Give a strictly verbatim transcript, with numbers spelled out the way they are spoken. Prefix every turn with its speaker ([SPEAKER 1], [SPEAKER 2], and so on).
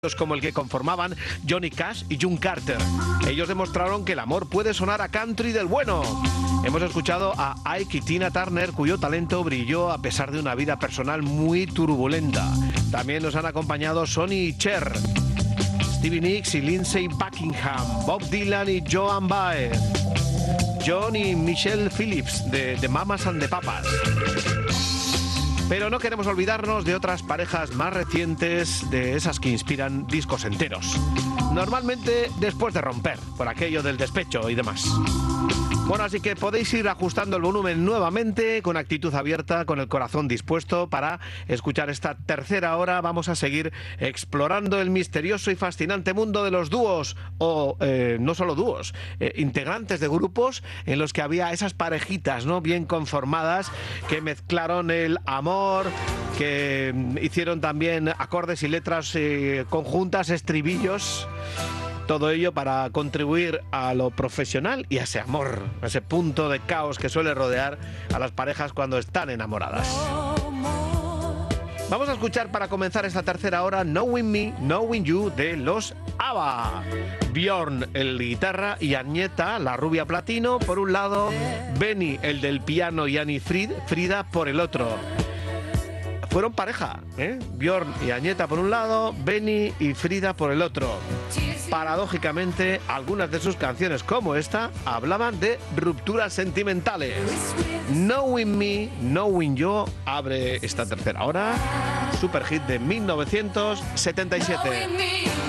[SPEAKER 1] como el que conformaban Johnny Cash y June Carter. Ellos demostraron que el amor puede sonar a country del bueno. Hemos escuchado a Ike y Tina Turner, cuyo talento brilló a pesar de una vida personal muy turbulenta. También nos han acompañado Sonny y Cher, Stevie Nicks y Lindsey Buckingham, Bob Dylan y Joan Baez, John y Michelle Phillips de The Mamas and the Papas. Pero no queremos olvidarnos de otras parejas más recientes, de esas que inspiran discos enteros. Normalmente después de romper, por aquello del despecho y demás. Bueno, así que podéis ir ajustando el volumen nuevamente, con actitud abierta, con el corazón dispuesto para escuchar esta tercera hora. Vamos a seguir explorando el misterioso y fascinante mundo de los dúos, o eh, no solo dúos, eh, integrantes de grupos en los que había esas parejitas, ¿no?, bien conformadas, que mezclaron el amor, que hicieron también acordes y letras eh, conjuntas, estribillos. Todo ello para contribuir a lo profesional y a ese amor, a ese punto de caos que suele rodear a las parejas cuando están enamoradas. Vamos a escuchar para comenzar esta tercera hora Knowing Me, Knowing You de los ABBA. Björn, el guitarra, y Agneta, la rubia platino, por un lado, Benny, el del piano, y Annie Frid, Frida por el otro. Fueron pareja, ¿eh? Björn y Agneta por un lado, Benny y Frida por el otro. Paradójicamente, algunas de sus canciones, como esta, hablaban de rupturas sentimentales. Knowing Me, Knowing You abre esta tercera hora, super hit de mil novecientos setenta y siete.